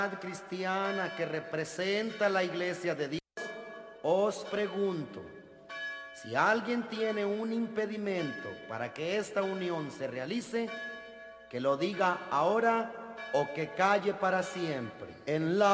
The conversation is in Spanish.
cristiana que representa la Iglesia de Dios, os pregunto, si alguien tiene un impedimento para que esta unión se realice, que lo diga ahora o que calle para siempre. En la